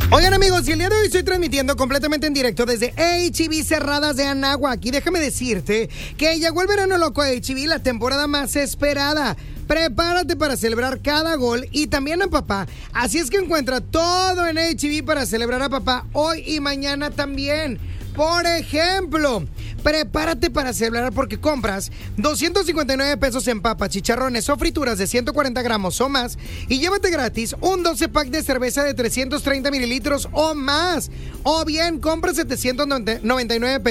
Oigan, amigos, y el día de hoy estoy transmitiendo completamente en directo desde H-E-B Cerradas de Anáhuac. Y déjame decirte que llegó el verano loco de H-E-B, la temporada más esperada. Prepárate para celebrar cada gol y también a papá. Así es que encuentra todo en H-E-B para celebrar a papá hoy y mañana también. Por ejemplo, prepárate para celebrar porque compras 259 pesos en papas, chicharrones o frituras de 140 gramos o más y llévate gratis un 12 pack de cerveza de 330 mililitros o más. O bien, compra 799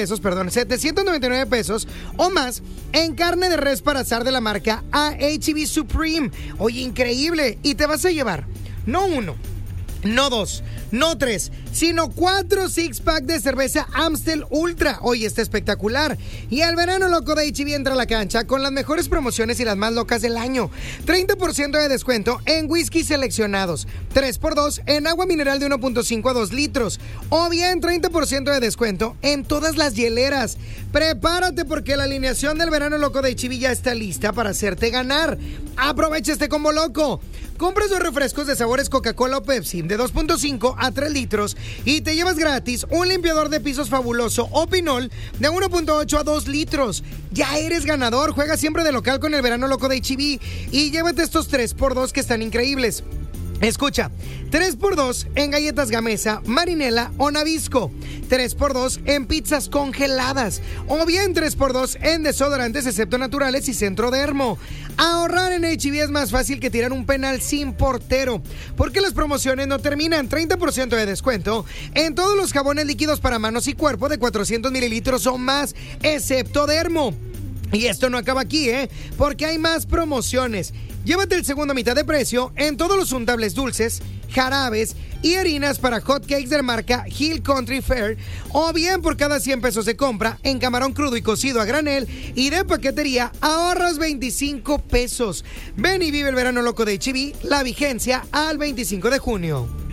pesos o más en carne de res para asar de la marca H-E-B Supreme. Oye, increíble. Y te vas a llevar, no uno, no dos, no tres, sino 4 six-pack de cerveza Amstel Ultra. Oye, está espectacular. Y el verano loco de H-E-B entra a la cancha con las mejores promociones y las más locas del año. 30% de descuento en whisky seleccionados. 3x2 en agua mineral de 1.5 a 2 litros. O bien 30% de descuento en todas las hieleras. Prepárate porque la alineación del verano loco de H-E-B ya está lista para hacerte ganar. Aprovecha este combo loco. Compras 2 refrescos de sabores Coca-Cola o Pepsi de 2.5 a 3 litros y te llevas gratis un limpiador de pisos fabuloso o Pinol de 1.8 a 2 litros. Ya eres ganador. Juega siempre de local con el verano loco de H-E-B y llévate estos 3x2 que están increíbles. Escucha, 3x2 en galletas Gamesa, Marinela o Nabisco. 3x2 en pizzas congeladas. O bien 3x2 en desodorantes excepto naturales y Centrodermo. Ahorrar en H-E-B es más fácil que tirar un penal sin portero. Porque las promociones no terminan. 30% de descuento en todos los jabones líquidos para manos y cuerpo de 400 mililitros o más, excepto Dermo. Y esto no acaba aquí, porque hay más promociones. Llévate el segundo a mitad de precio en todos los untables dulces, jarabes y harinas para hot cakes de la marca Hill Country Fair. O bien por cada 100 pesos de compra en camarón crudo y cocido a granel y de paquetería ahorras 25 pesos. Ven y vive el verano loco de H-E-B, la vigencia al 25 de junio.